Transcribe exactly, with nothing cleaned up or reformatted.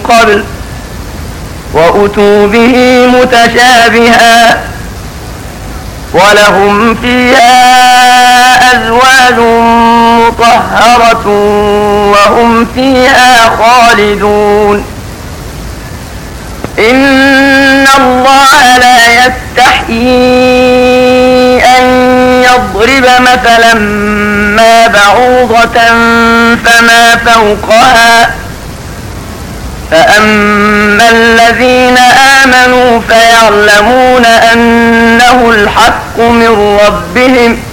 قبل وأتوا به متشابها ولهم فيها أزواج مطهرة وهم فيها خالدون. إن الله لا يستحيي أن يضرب مثلا ما بعوضة فما فوقها فأما الذين آمنوا فيعلمون أنه الحق من ربهم